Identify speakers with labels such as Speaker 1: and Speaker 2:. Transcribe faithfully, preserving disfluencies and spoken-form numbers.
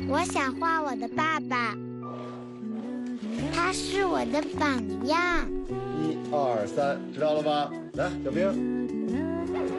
Speaker 1: 我想画我的爸爸，他是我的榜样。
Speaker 2: 一二三，知道了吗？来，小兵。